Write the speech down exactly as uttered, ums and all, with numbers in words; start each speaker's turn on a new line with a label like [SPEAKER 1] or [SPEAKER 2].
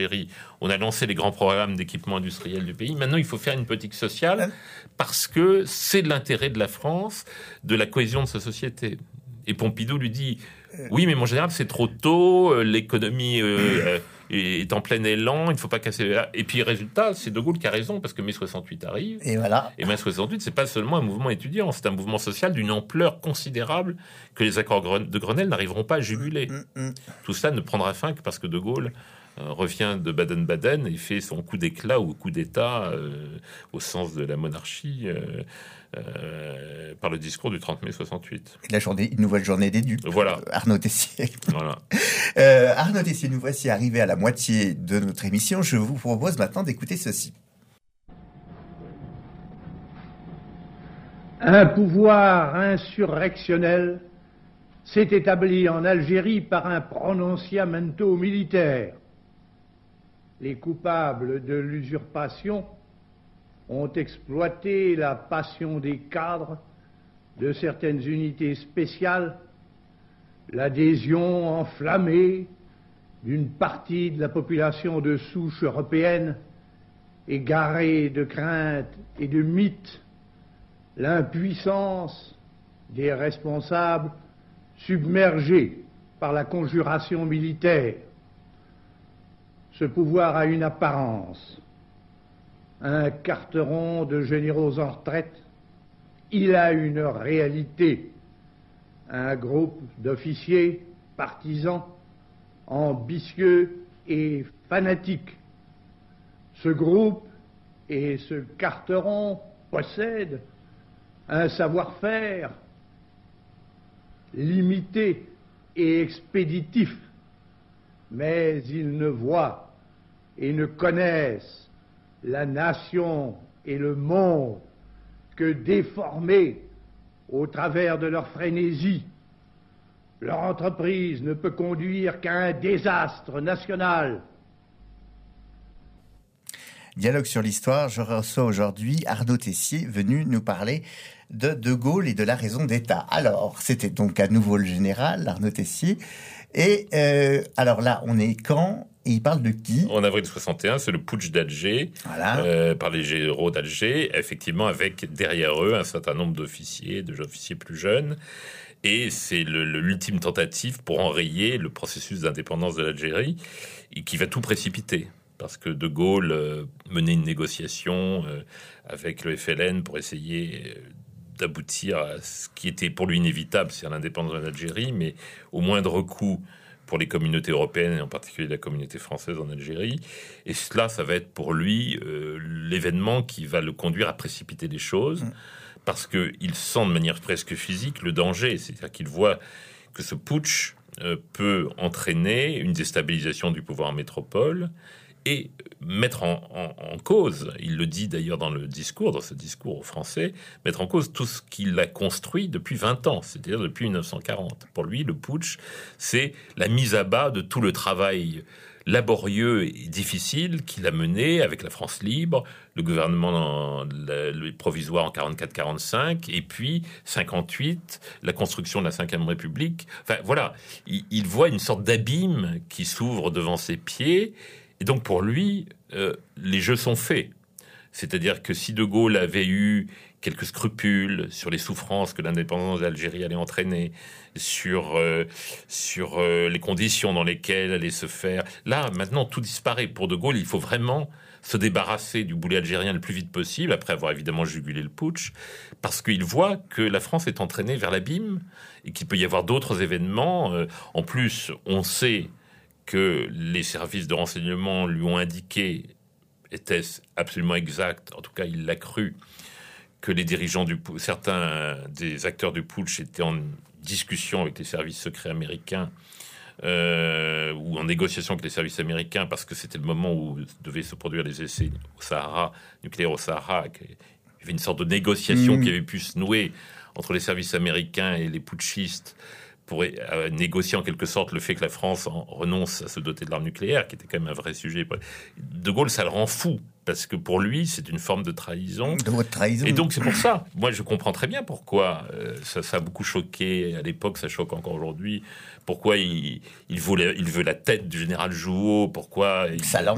[SPEAKER 1] On a lancé les grands programmes d'équipement industriel du pays. Maintenant, il faut faire une politique sociale parce que c'est de l'intérêt de la France, de la cohésion de sa société. Et Pompidou lui dit « Oui, mais mon général, c'est trop tôt, l'économie euh, est en plein élan, il ne faut pas casser... » Et puis, résultat, c'est De Gaulle qui a raison, parce que mai soixante-huit arrive.
[SPEAKER 2] Et voilà.
[SPEAKER 1] Et mai soixante-huit, c'est pas seulement un mouvement étudiant, c'est un mouvement social d'une ampleur considérable que les accords de Grenelle n'arriveront pas à juguler. Mmh, mmh. Tout ça ne prendra fin que parce que De Gaulle euh, revient de Baden-Baden et fait son coup d'éclat ou coup d'État euh, au sens de la monarchie euh, euh, par le discours du trente mai soixante-huit.
[SPEAKER 2] La journée, une nouvelle journée des dupes.
[SPEAKER 1] Voilà.
[SPEAKER 2] Euh, Arnaud Tessier.
[SPEAKER 1] Voilà.
[SPEAKER 2] euh, Arnaud Tessier, nous voici arrivés à la moitié de notre émission. Je vous propose maintenant d'écouter ceci.
[SPEAKER 3] Un pouvoir insurrectionnel s'est établi en Algérie par un prononciamento militaire. Les coupables de l'usurpation ont exploité la passion des cadres de certaines unités spéciales, l'adhésion enflammée d'une partie de la population de souche européenne, égarée de craintes et de mythes, l'impuissance des responsables submergés par la conjuration militaire. Ce pouvoir a une apparence, un carteron de généraux en retraite. Il a une réalité, un groupe d'officiers partisans, ambitieux et fanatiques. Ce groupe et ce carteron possèdent un savoir-faire limité et expéditif, mais ils ne voient et ne connaissent la nation et le monde que déformés au travers de leur frénésie. Leur entreprise ne peut conduire qu'à un désastre national.
[SPEAKER 2] Dialogue sur l'histoire, je reçois aujourd'hui Arnaud Tessier, venu nous parler de De Gaulle et de la raison d'État. Alors, c'était donc à nouveau le général, Arnaud Tessier. Et euh, alors là, on est quand ? Et il parle de qui ?
[SPEAKER 1] En avril soixante et un, c'est le putsch d'Alger,
[SPEAKER 2] voilà.
[SPEAKER 1] euh, par les généraux d'Alger, effectivement avec derrière eux un certain nombre d'officiers, de officiers plus jeunes. Et c'est le, le, l'ultime tentative pour enrayer le processus d'indépendance de l'Algérie, et qui va tout précipiter. Parce que De Gaulle euh, menait une négociation euh, avec le F L N pour essayer euh, d'aboutir à ce qui était pour lui inévitable, c'est-à-dire l'indépendance de l'Algérie, mais au moindre coût pour les communautés européennes, et en particulier la communauté française en Algérie. Et cela, ça va être pour lui euh, l'événement qui va le conduire à précipiter les choses, mmh. parce qu'il sent de manière presque physique le danger, c'est-à-dire qu'il voit que ce putsch euh, peut entraîner une déstabilisation du pouvoir en métropole, et mettre en, en, en cause, il le dit d'ailleurs dans le discours, dans ce discours aux Français, mettre en cause tout ce qu'il a construit depuis vingt ans, c'est-à-dire depuis mille neuf cent quarante. Pour lui, le putsch, c'est la mise à bas de tout le travail laborieux et difficile qu'il a mené avec la France libre, le gouvernement le, le provisoire en quarante-quatre quarante-cinq, et puis cinquante-huit, la construction de la cinquième République. Enfin voilà, il, il voit une sorte d'abîme qui s'ouvre devant ses pieds. Et donc pour lui, euh, les jeux sont faits. C'est-à-dire que si De Gaulle avait eu quelques scrupules sur les souffrances que l'indépendance d'Algérie allait entraîner, sur, euh, sur euh, les conditions dans lesquelles allait se faire... Là, maintenant, tout disparaît. Pour De Gaulle, il faut vraiment se débarrasser du boulet algérien le plus vite possible, après avoir évidemment jugulé le putsch, parce qu'il voit que la France est entraînée vers l'abîme et qu'il peut y avoir d'autres événements. Euh, en plus, on sait que les services de renseignement lui ont indiqué, était-ce absolument exact, en tout cas il l'a cru, que les dirigeants du certains des acteurs du putsch étaient en discussion avec les services secrets américains euh, ou en négociation avec les services américains parce que c'était le moment où devaient se produire les essais au Sahara, nucléaires au Sahara. Il y avait une sorte de négociation mmh. qui avait pu se nouer entre les services américains et les putschistes pour euh, négocier en quelque sorte le fait que la France en renonce à se doter de l'arme nucléaire, qui était quand même un vrai sujet. De Gaulle, ça le rend fou, parce que pour lui, c'est une forme de trahison.
[SPEAKER 2] De votre trahison.
[SPEAKER 1] Et donc, c'est pour ça. Moi, je comprends très bien pourquoi. Euh, ça, ça a beaucoup choqué à l'époque, ça choque encore aujourd'hui. Pourquoi il, il, veut la, il veut la tête du général Jouot, pourquoi... Il,
[SPEAKER 2] ça